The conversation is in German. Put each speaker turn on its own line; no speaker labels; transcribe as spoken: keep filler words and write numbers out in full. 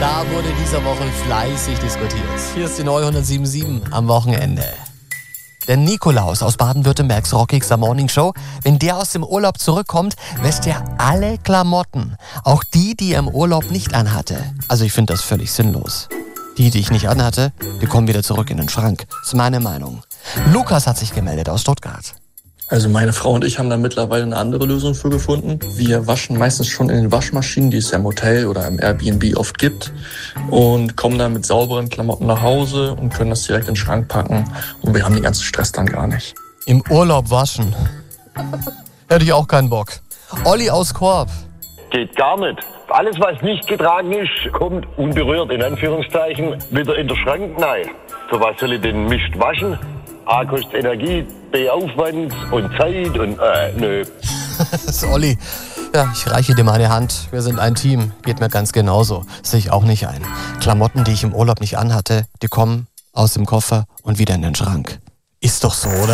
Da wurde diese Woche fleißig diskutiert. Hier ist die neue hundertsieben Komma sieben am Wochenende. Der Nikolaus aus Baden-Württembergs rockigster Morningshow, wenn der aus dem Urlaub zurückkommt, wäscht er alle Klamotten. Auch die, die er im Urlaub nicht anhatte. Also ich finde das völlig sinnlos. Die, die ich nicht anhatte, die kommen wieder zurück in den Schrank. Das ist meine Meinung. Lukas hat sich gemeldet aus Stuttgart.
Also meine Frau und ich haben da mittlerweile eine andere Lösung für gefunden. Wir waschen meistens schon in den Waschmaschinen, die es ja im Hotel oder im Airbnb oft gibt, und kommen dann mit sauberen Klamotten nach Hause und können das direkt in den Schrank packen. Und wir haben den ganzen Stress dann gar nicht.
Im Urlaub waschen. Hätte ich auch keinen Bock. Olli aus Korb.
Geht gar nicht. Alles, was nicht getragen ist, kommt unberührt, in Anführungszeichen, wieder in den Schrank rein. Für was soll ich den Mist waschen? A, kostet Energie, B, Aufwand und Zeit und äh, nö.
Das ist Olli. Ja, ich reiche dir meine Hand. Wir sind ein Team. Geht mir ganz genauso. Sehe ich auch nicht ein. Klamotten, die ich im Urlaub nicht anhatte, die kommen aus dem Koffer und wieder in den Schrank. Ist doch so, oder?